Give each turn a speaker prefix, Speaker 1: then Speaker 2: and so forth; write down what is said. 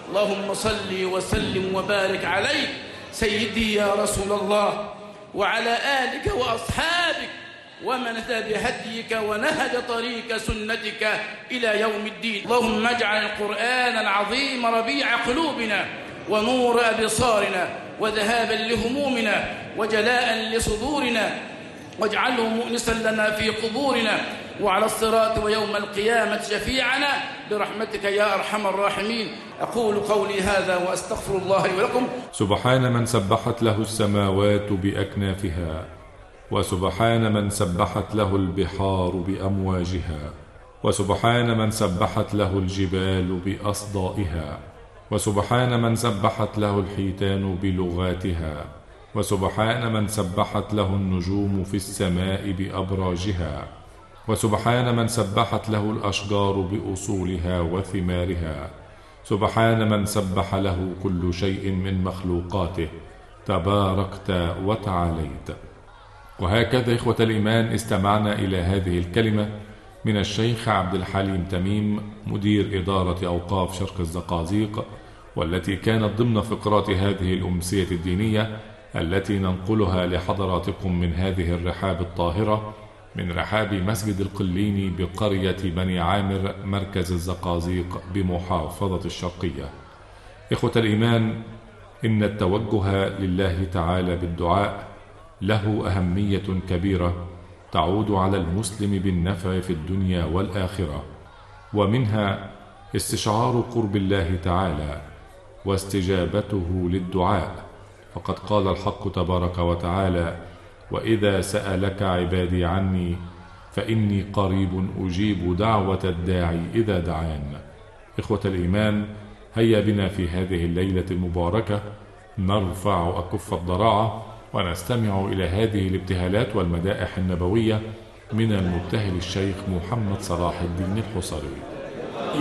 Speaker 1: اللهم صل وسلم وبارك عليك سيدي يا رسول الله وعلى آلك وأصحابك ومن اهتدى بهديك ونهج طريق سنتك إلى يوم الدين. اللهم اجعل القرآن العظيم ربيع قلوبنا ونور أبصارنا وذهابا لهمومنا وجلاء لصدورنا، واجعله مؤنسا لنا في قبورنا وعلى الصراط ويوم القيامة شفيعنا برحمتك يا أرحم الراحمين. أقول قولي هذا وأستغفر الله لي ولكم.
Speaker 2: سبحان من سبحت له السماوات بأكنافها، وسبحان من سبحت له البحار بأمواجها، وسبحان من سبحت له الجبال بأصدائها، وسبحان من سبحت له الحيتان بلغاتها، وسبحان من سبحت له النجوم في السماء بأبراجها، وسبحان من سبحت له الأشجار بأصولها وثمارها، سبحان من سبح له كل شيء من مخلوقاته، تباركت وتعاليت. وهكذا إخوة الإيمان استمعنا إلى هذه الكلمة من الشيخ عبد الحليم تميم مدير إدارة أوقاف شرق الزقازيق، والتي كانت ضمن فقرات هذه الأمسية الدينية التي ننقلها لحضراتكم من هذه الرحاب الطاهرة، من رحاب مسجد القليني بقرية بني عامر مركز الزقازيق بمحافظة الشرقية. إخوة الإيمان، إن التوجه لله تعالى بالدعاء له أهمية كبيرة تعود على المسلم بالنفع في الدنيا والآخرة، ومنها استشعار قرب الله تعالى واستجابته للدعاء، فقد قال الحق تبارك وتعالى: وإذا سألك عبادي عني فإني قريب أجيب دعوة الداعي إذا دعان. إخوة الإيمان، هيا بنا في هذه الليلة المباركة نرفع أكف الضراعة ونستمع إلى هذه الابتهالات والمدائح النبوية من المبتهل الشيخ محمد صلاح الدين الحصري.